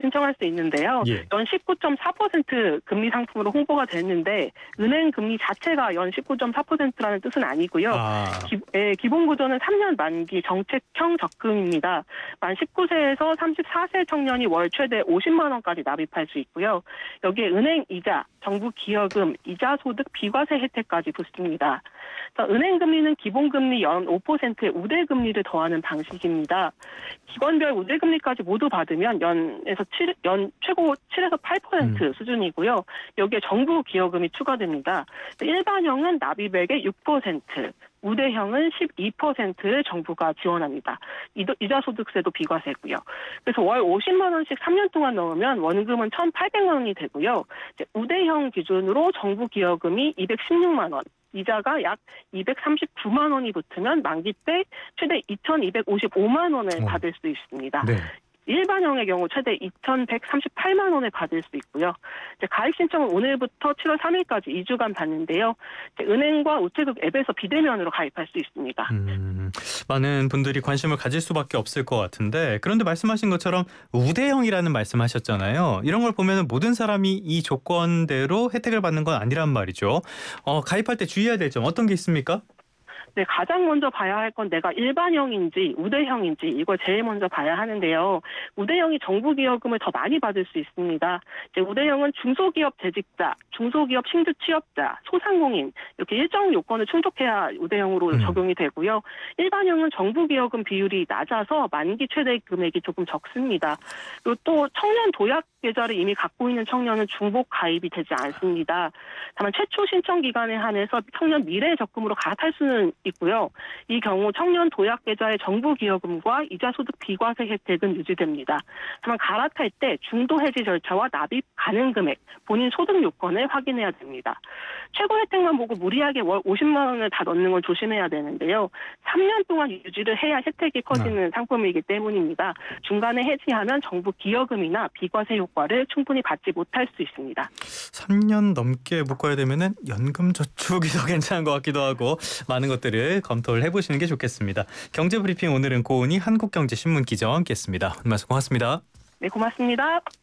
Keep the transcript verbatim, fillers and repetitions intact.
신청할 수 있는데요. 예. 연 십구 점 사 퍼센트 금리 상품으로 홍보가 됐는데 은행 금리 자체가 연 십구 점 사 퍼센트라는 뜻은 아니고요. 아. 기, 예, 기본 구조는 삼 년 만기 정책형 적금입니다. 만 십구 세에서 삼십사 세 청년이 월 최대 오십만 원까지 납입할 수 있고요. 여기에 은행 이자, 정부 기여금, 이자 소득 비과세 혜택까지 붙습니다. 은행 금리는 기본 금리 연 오 퍼센트의 우대 금리를 더하는 방식입니다. 기관별 우대 금리까지 모두 받으면 연에서 칠, 연 최고 칠에서 팔 퍼센트 음. 수준이고요. 여기에 정부 기여금이 추가됩니다. 일반형은 납입액의 육 퍼센트, 우대형은 십이 퍼센트를 정부가 지원합니다. 이자 소득세도 비과세고요. 그래서 월 오십만 원씩 삼 년 동안 넣으면 원금은 천팔백만 원이 되고요. 이제 우대형 기준으로 정부 기여금이 이백십육만 원, 이자가 약 이백삼십구만 원이 붙으면 만기 때 최대 이천이백오십오만 원을 어. 받을 수 있습니다. 네. 일반형의 경우 최대 이천백삼십팔만 원을 받을 수 있고요. 이제 가입 신청은 오늘부터 칠월 삼 일까지 이 주간 받는데요. 이제 은행과 우체국 앱에서 비대면으로 가입할 수 있습니다. 음, 많은 분들이 관심을 가질 수밖에 없을 것 같은데, 그런데 말씀하신 것처럼 우대형이라는 말씀하셨잖아요. 이런 걸 보면 모든 사람이 이 조건대로 혜택을 받는 건 아니란 말이죠. 어, 가입할 때 주의해야 될 점 어떤 게 있습니까? 네, 가장 먼저 봐야 할 건 내가 일반형인지 우대형인지 이걸 제일 먼저 봐야 하는데요. 우대형이 정부 기여금을 더 많이 받을 수 있습니다. 이제 우대형은 중소기업 재직자, 중소기업 신규 취업자, 소상공인 이렇게 일정 요건을 충족해야 우대형으로 음. 적용이 되고요. 일반형은 정부 기여금 비율이 낮아서 만기 최대 금액이 조금 적습니다. 그리고 또 청년 도약 계좌를 이미 갖고 있는 청년은 중복 가입이 되지 않습니다. 다만 최초 신청 기간에 한해서 청년 미래 적금으로 갈아탈 수는 있고요. 이 경우 청년 도약 계좌의 정부 기여금과 이자 소득 비과세 혜택은 유지됩니다. 다만 갈아탈 때 중도 해지 절차와 납입 가능 금액, 본인 소득 요건을 확인해야 됩니다. 최고 혜택만 보고 무리하게 월 오십만 원을 다 넣는 걸 조심해야 되는데요. 삼 년 동안 유지를 해야 혜택이 커지는 네. 상품이기 때문입니다. 중간에 해지하면 정부 기여금이나 비과세 효과를 충분히 받지 못할 수 있습니다. 삼 년 넘게 묶어야 되면은 연금 저축이 더 괜찮은 것 같기도 하고 많은 것들을 검토를 해보시는 게 좋겠습니다. 경제브리핑 오늘은 고은희 한국경제신문 기자와 함께했습니다. 오늘 말씀 고맙습니다. 네, 고맙습니다.